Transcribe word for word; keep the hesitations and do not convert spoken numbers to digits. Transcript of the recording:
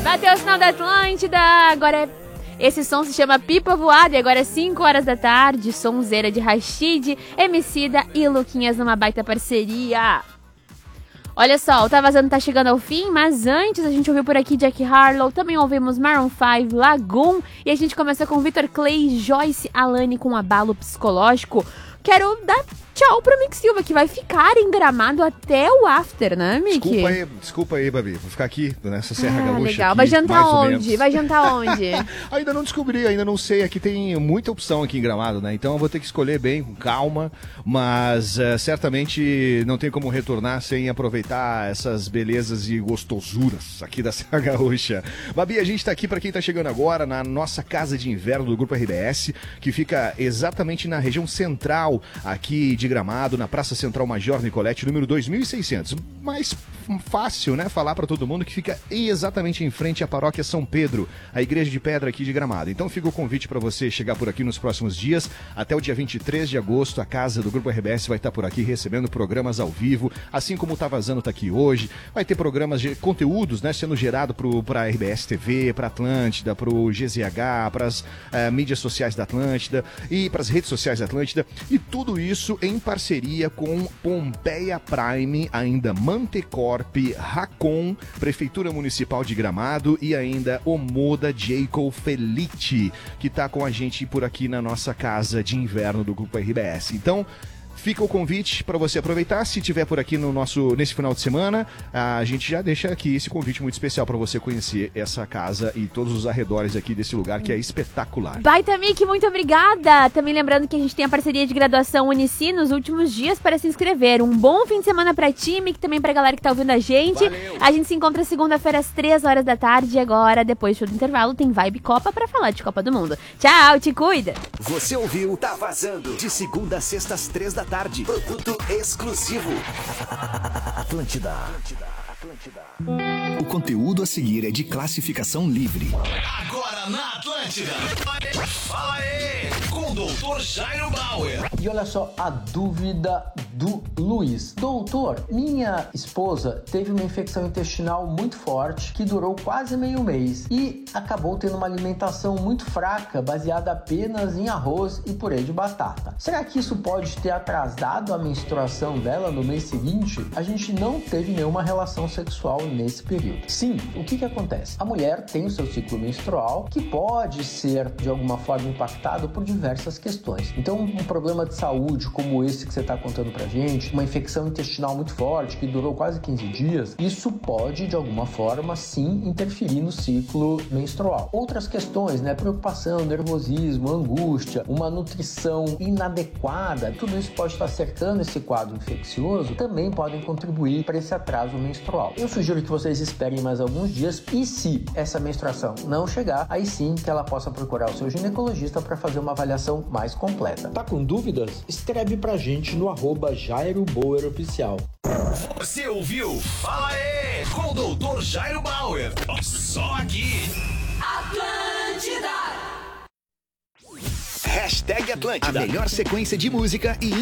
Bateu o sinal da Atlântida, agora é... Esse som se chama Pipa Voada e agora é cinco horas da tarde, sonzeira de Rashid, Emicida e Luquinhas numa baita parceria. Olha só, o Tá Vazando tá chegando ao fim, mas antes a gente ouviu por aqui Jack Harlow, também ouvimos Maroon cinco, Lagoon, e a gente começou com Vitor Clay, Joyce Alane com Abalo Psicológico. Quero dar tchau pro Mick Silva, que vai ficar em Gramado até o after, né, Mick? Desculpa aí, desculpa aí, Babi. Vou ficar aqui nessa Serra ah, Gaúcha. Legal. Aqui, vai jantar onde? Menos. Vai jantar onde? Ainda não descobri, ainda não sei. Aqui tem muita opção aqui em Gramado, né? Então eu vou ter que escolher bem, com calma. Mas uh, certamente não tem como retornar sem aproveitar essas belezas e gostosuras aqui da Serra Gaúcha. Babi, a gente tá aqui, para quem tá chegando agora, na nossa casa de inverno do Grupo R B S, que fica exatamente na região central aqui de Gramado, na Praça Central Major Nicolete, número dois mil e seiscentos. Mais fácil, né, falar para todo mundo que fica exatamente em frente à Paróquia São Pedro, a Igreja de Pedra aqui de Gramado. Então fica o convite para você chegar por aqui nos próximos dias. Até o dia vinte e três de agosto, a casa do Grupo R B S vai estar por aqui recebendo programas ao vivo, assim como o Tá Vazando tá aqui hoje. Vai ter programas de conteúdos, né, sendo gerado para a R B S T V, para Atlântida, para o G Z H, para as uh, mídias sociais da Atlântida e para as redes sociais da Atlântida. E tudo isso em parceria com Pompeia Prime, ainda Mantecorp, Racon, Prefeitura Municipal de Gramado e ainda o Moda Jacob Felite, que está com a gente por aqui na nossa casa de inverno do Grupo R B S. Então, fica o convite para você aproveitar. Se tiver por aqui no nosso, nesse final de semana, a gente já deixa aqui esse convite muito especial para você conhecer essa casa e todos os arredores aqui desse lugar que é espetacular. Baita, Mick, muito obrigada. Também lembrando que a gente tem a parceria de graduação Unici nos últimos dias para se inscrever. Um bom fim de semana para ti, Mick, também para a galera que tá ouvindo a gente. Valeu. A gente se encontra segunda-feira às três horas da tarde e agora, depois do intervalo, tem Vibe Copa para falar de Copa do Mundo. Tchau, te cuida. Você ouviu Tá Vazando, de segunda a sexta às três da tarde. Produto exclusivo. Atlântida. Atlântida. Atlântida. O conteúdo a seguir é de classificação livre. Agora na Atlântida. Fala aí, com o doutor Jairo Bauer. E olha só a dúvida do Luiz. Doutor, minha esposa teve uma infecção intestinal muito forte que durou quase meio mês e acabou tendo uma alimentação muito fraca, baseada apenas em arroz e purê de batata. Será que isso pode ter atrasado a menstruação dela no mês seguinte? A gente não teve nenhuma relação sexual nesse período. Sim, o que que acontece? A mulher tem o seu ciclo menstrual que pode ser de alguma forma impactado por diversas questões. Então, um problema de saúde como esse que você está contando pra gente, uma infecção intestinal muito forte que durou quase quinze dias, isso pode de alguma forma sim interferir no ciclo menstrual. Outras questões, né, preocupação, nervosismo, angústia, uma nutrição inadequada, tudo isso pode estar cercando esse quadro infeccioso, também podem contribuir para esse atraso menstrual. Eu sugiro que vocês esperem mais alguns dias e se essa menstruação não chegar, aí sim que ela possa procurar o seu ginecologista para fazer uma avaliação mais completa. Tá com dúvidas? Escreve pra gente no arroba Jairo Bauer Oficial. Você ouviu? Fala aí, com o doutor Jairo Bauer. Só aqui. Atlântida. Hashtag Atlântida. A melhor sequência de música e